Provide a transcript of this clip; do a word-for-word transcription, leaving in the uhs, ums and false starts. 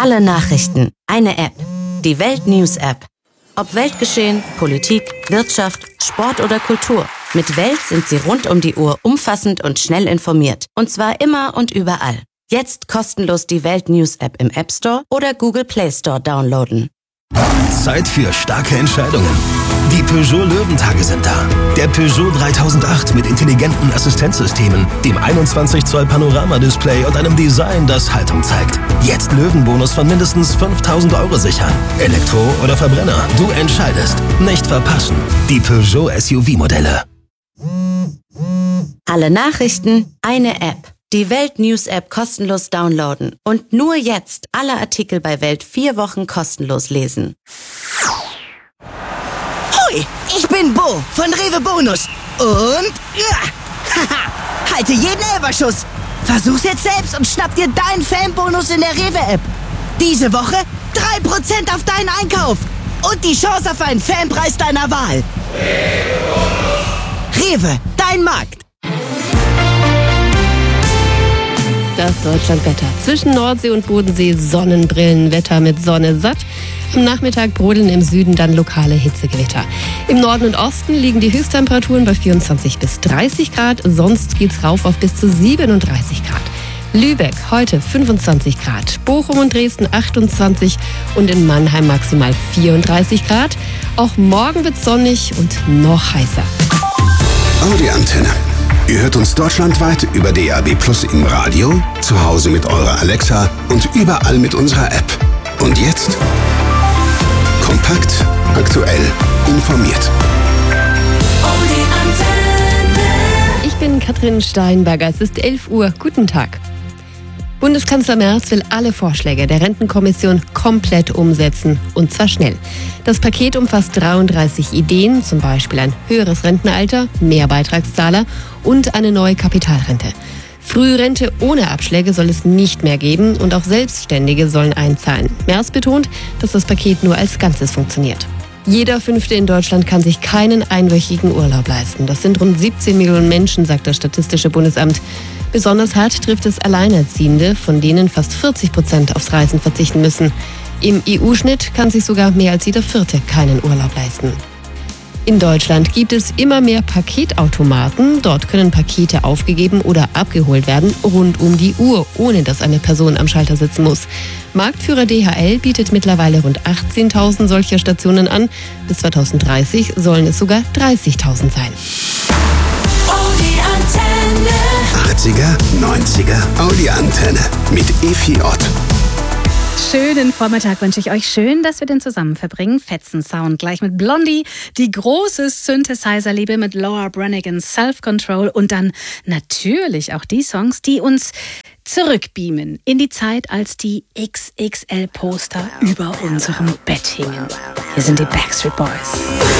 Alle Nachrichten, eine App. Die Welt News App. Ob Weltgeschehen, Politik, Wirtschaft, Sport oder Kultur. Mit Welt sind Sie rund um die Uhr umfassend und schnell informiert. Und zwar immer und überall. Jetzt kostenlos die Welt News App im App Store oder Google Play Store downloaden. Zeit für starke Entscheidungen. Die Peugeot Löwentage sind da. Der Peugeot dreitausendacht mit intelligenten Assistenzsystemen, dem einundzwanzig Zoll Panoramadisplay und einem Design, das Haltung zeigt. Jetzt Löwenbonus von mindestens fünftausend Euro sichern. Elektro oder Verbrenner, du entscheidest. Nicht verpassen. Die Peugeot S U V-Modelle. Alle Nachrichten, eine App. Die Welt News App kostenlos downloaden. Und nur jetzt alle Artikel bei Welt vier Wochen kostenlos lesen. Hui, ich bin Bo von Rewe Bonus. Und ja, haha, halte jeden Elferschuss. Versuch's jetzt selbst und schnapp dir deinen Fanbonus in der Rewe-App. Diese Woche drei Prozent auf deinen Einkauf. Und die Chance auf einen Fanpreis deiner Wahl. Rewe, dein Markt. Das Deutschlandwetter. Zwischen Nordsee und Bodensee Sonnenbrillenwetter mit Sonne satt. Am Nachmittag brodeln im Süden dann lokale Hitzegewitter. Im Norden und Osten liegen die Höchsttemperaturen bei vierundzwanzig bis dreißig Grad. Sonst geht's rauf auf bis zu siebenunddreißig Grad. Lübeck heute fünfundzwanzig Grad. Bochum und Dresden achtundzwanzig und in Mannheim maximal vierunddreißig Grad. Auch morgen wird's sonnig und noch heißer. Audi Antenne. Ihr hört uns deutschlandweit über D A B Plus im Radio, zu Hause mit eurer Alexa und überall mit unserer App. Und jetzt kompakt, aktuell, informiert. Audi Antenne. Ich bin Katrin Steinberger. Es ist elf Uhr. Guten Tag. Bundeskanzler Merz will alle Vorschläge der Rentenkommission komplett umsetzen, und zwar schnell. Das Paket umfasst dreiunddreißig Ideen, zum Beispiel ein höheres Rentenalter, mehr Beitragszahler und eine neue Kapitalrente. Frührente ohne Abschläge soll es nicht mehr geben und auch Selbstständige sollen einzahlen. Merz betont, dass das Paket nur als Ganzes funktioniert. Jeder Fünfte in Deutschland kann sich keinen einwöchigen Urlaub leisten. Das sind rund siebzehn Millionen Menschen, sagt das Statistische Bundesamt. Besonders hart trifft es Alleinerziehende, von denen fast vierzig Prozent aufs Reisen verzichten müssen. Im E U-Schnitt kann sich sogar mehr als jeder Vierte keinen Urlaub leisten. In Deutschland gibt es immer mehr Paketautomaten. Dort können Pakete aufgegeben oder abgeholt werden, rund um die Uhr, ohne dass eine Person am Schalter sitzen muss. Marktführer D H L bietet mittlerweile rund achtzehntausend solcher Stationen an. Bis zweitausenddreißig sollen es sogar dreißigtausend sein. Audi Antenne. achtziger, neunziger Audi Antenne mit Efi Ott. Schönen Vormittag wünsche ich euch. Schön, dass wir den zusammen verbringen. Fetzen Sound gleich mit Blondie, die große Synthesizer-Liebe mit Laura Brannigans Self-Control und dann natürlich auch die Songs, die uns zurückbeamen in die Zeit, als die X X L-Poster über unserem Bett hingen. Hier sind die Backstreet Boys.